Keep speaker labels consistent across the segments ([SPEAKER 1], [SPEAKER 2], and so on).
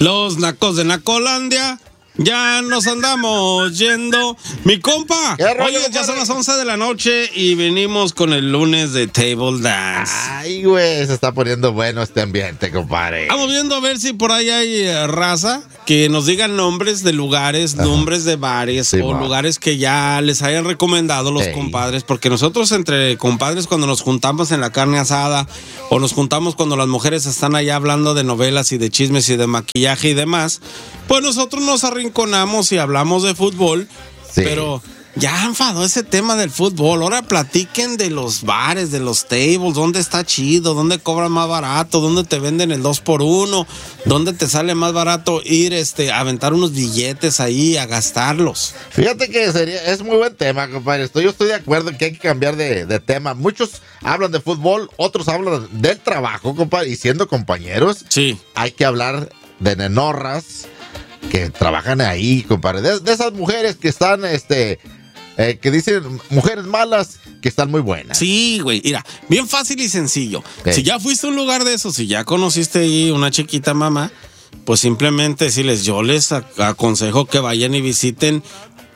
[SPEAKER 1] Los nacos de Nacolandia. Ya nos andamos yendo. Mi compa, oye, ya son las 11 de la noche y venimos con el lunes de Table Dance.
[SPEAKER 2] Ay, güey, se está poniendo bueno este ambiente, compadre.
[SPEAKER 1] Vamos viendo a ver si por ahí hay raza que nos digan nombres de lugares, nombres de bares
[SPEAKER 2] Sí,
[SPEAKER 1] o lugares que ya les hayan recomendado los compadres, porque nosotros entre compadres cuando nos juntamos en la carne asada o nos juntamos cuando las mujeres están allá hablando de novelas y de chismes y de maquillaje y demás, pues nosotros nos arrinconamos y hablamos de fútbol, pero ya enfadó ese tema del fútbol. Ahora platiquen de los bares, de los tables, dónde está chido, dónde cobran más barato, dónde te venden el 2x1, dónde te sale más barato ir a aventar unos billetes ahí, a gastarlos.
[SPEAKER 2] Fíjate que es muy buen tema, compadre. Yo estoy de acuerdo en que hay que cambiar de tema. Muchos hablan de fútbol, otros hablan del trabajo, compadre, y siendo compañeros, hay que hablar de nenorras que trabajan ahí, compadre, de esas mujeres que están, que dicen mujeres malas que están muy buenas.
[SPEAKER 1] Sí, güey, mira, bien fácil y sencillo. Si ya fuiste a un lugar de esos, si ya conociste ahí una chiquita mamá, pues simplemente decirles, yo les aconsejo que vayan y visiten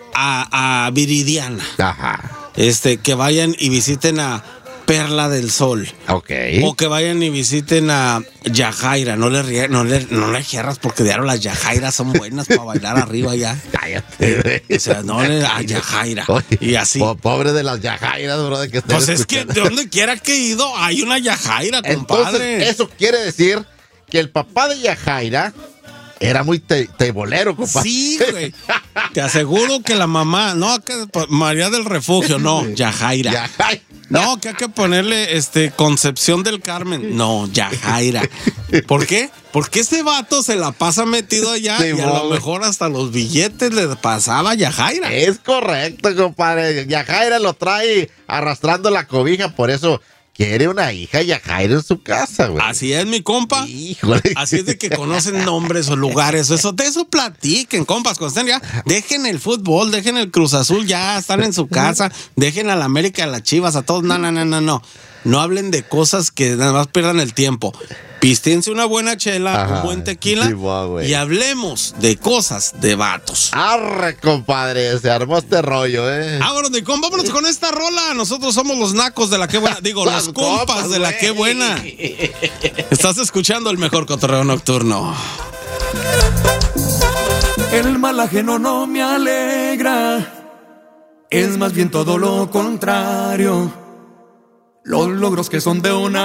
[SPEAKER 1] a Viridiana.
[SPEAKER 2] Ajá.
[SPEAKER 1] Que vayan y visiten a Perla del Sol.
[SPEAKER 2] Ok.
[SPEAKER 1] O que vayan y visiten a Yajaira. No le hierras porque diario las Yajairas son buenas para bailar arriba ya.
[SPEAKER 2] Cállate.
[SPEAKER 1] O sea, a Yajaira. Y así.
[SPEAKER 2] Pobre de las Yajairas, bro. De que
[SPEAKER 1] pues es que de donde quiera que he ido hay una Yajaira, compadre.
[SPEAKER 2] Entonces, eso quiere decir que el papá de Yajaira era muy teibolero, compadre.
[SPEAKER 1] Sí, güey. Te aseguro que la mamá, no, que María del Refugio, no, Yajaira.
[SPEAKER 2] Yajaira.
[SPEAKER 1] No, que hay que ponerle Concepción del Carmen. No, Yajaira. ¿Por qué? Porque ese vato se la pasa metido allá y a lo mejor hasta los billetes le pasaba a Yajaira.
[SPEAKER 2] Es correcto, compadre. Yajaira lo trae arrastrando la cobija, por eso quiere una hija Yajaira en su casa, güey.
[SPEAKER 1] Así es, mi compa.
[SPEAKER 2] Híjole.
[SPEAKER 1] Así es de que conocen nombres o lugares. De eso platiquen, compas. Cuando estén ya, dejen el fútbol, dejen el Cruz Azul, ya están en su casa. Dejen a la América, a las Chivas, a todos. No. No hablen de cosas que nada más pierdan el tiempo. Pístense una buena chela, un buen tequila y hablemos de cosas de vatos.
[SPEAKER 2] Arre, compadre, se armó este rollo,
[SPEAKER 1] Vámonos, vámonos con esta rola. Nosotros somos los nacos de la que buena. Digo, los compas de la que buena. Estás escuchando el mejor cotorreo nocturno.
[SPEAKER 3] El mal ajeno no me alegra, es más bien todo lo contrario. Los logros que son de una